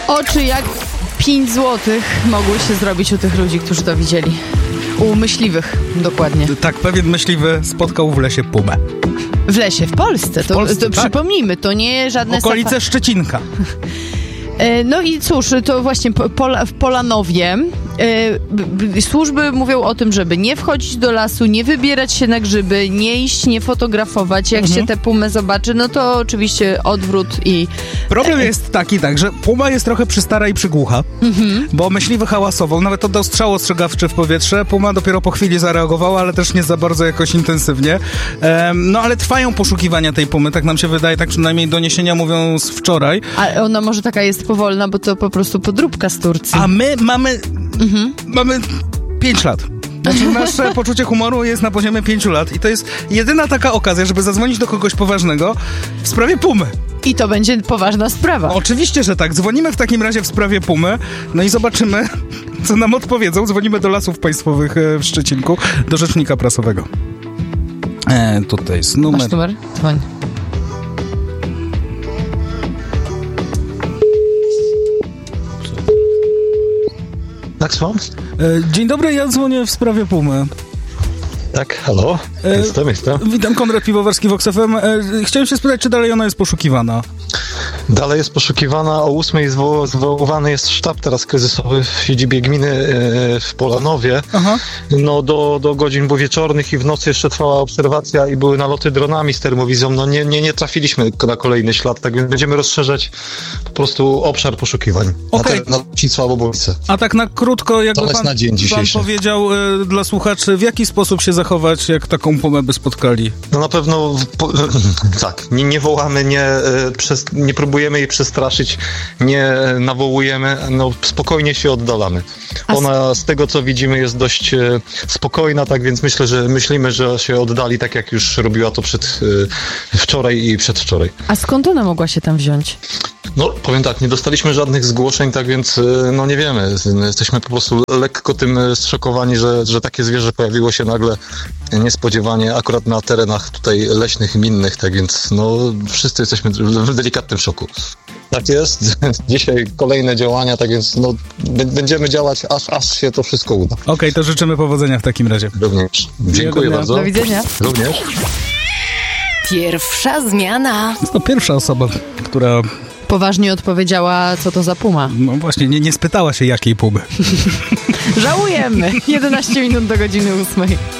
Oczy jak 5 złotych mogły się zrobić u tych ludzi, którzy to widzieli. U myśliwych, dokładnie. Tak, pewien myśliwy spotkał w lesie pumę. W lesie, w Polsce. To tak. przypomnijmy, to nie żadne... Okolice Szczecinka. No i cóż, to właśnie w Polanowie służby mówią o tym, żeby nie wchodzić do lasu, nie wybierać się na grzyby, nie iść, nie fotografować. Jak się tę pumę zobaczy, no to oczywiście odwrót i... Problem jest taki, że puma jest trochę przystara i przygłucha, bo myśliwy hałasował, nawet oddał strzał ostrzegawczy w powietrze. Puma dopiero po chwili zareagowała, ale też nie za bardzo jakoś intensywnie. No ale trwają poszukiwania tej pumy, tak nam się wydaje, tak przynajmniej doniesienia mówią z wczoraj. A ona może taka jest powolna, bo to po prostu podróbka z Turcji. A my mamy 5 lat. Znaczy nasze poczucie humoru jest na poziomie 5 lat i to jest jedyna taka okazja, żeby zadzwonić do kogoś poważnego w sprawie pumy. I to będzie poważna sprawa. Oczywiście, że tak. Dzwonimy w takim razie w sprawie pumy, no i zobaczymy, co nam odpowiedzą. Dzwonimy do Lasów Państwowych w Szczecinku, do rzecznika prasowego. Tutaj jest numer. Masz numer? Dzwoń. Tak, słucham? Dzień dobry, ja dzwonię w sprawie pumy. Tak, halo, jestem. Witam, Konrad Piwowarski, Vox FM. Chciałem się spytać, czy dalej ona jest poszukiwana? Dalej jest poszukiwana, o 8:00 zwoływany jest sztab teraz kryzysowy w siedzibie gminy w Polanowie. Aha. No do godzin wieczornych i w nocy jeszcze trwała obserwacja i były naloty dronami z termowizją. No nie trafiliśmy na kolejny ślad, tak więc będziemy rozszerzać po prostu obszar poszukiwań. Okay. Na lotnictwo albo Bolice. A tak na krótko, jakby pan powiedział dla słuchaczy, w jaki sposób się zachować, jak taką pumę by spotkali? No na pewno tak, nie wołamy, nie próbujemy jej przestraszyć, nie nawołujemy, no spokojnie się oddalamy. Ona z tego, co widzimy, jest dość spokojna, tak więc myślimy, że się oddali tak, jak już robiła to wczoraj i przedwczoraj. A skąd ona mogła się tam wziąć? No, powiem tak, nie dostaliśmy żadnych zgłoszeń, tak więc no nie wiemy. Jesteśmy po prostu lekko tym zszokowani, że takie zwierzę pojawiło się nagle niespodziewanie akurat na terenach tutaj leśnych, minnych, tak więc no wszyscy jesteśmy w delikatnym szoku. Tak jest. Dzisiaj kolejne działania, tak więc no będziemy działać, aż się to wszystko uda. Okej, to życzymy powodzenia w takim razie. Również. Dziękuję bardzo. Do widzenia. Również. Pierwsza zmiana. To pierwsza osoba, która poważnie odpowiedziała, co to za puma. No właśnie, nie spytała się, jakiej pumy. Żałujemy. 11 minut do godziny 8.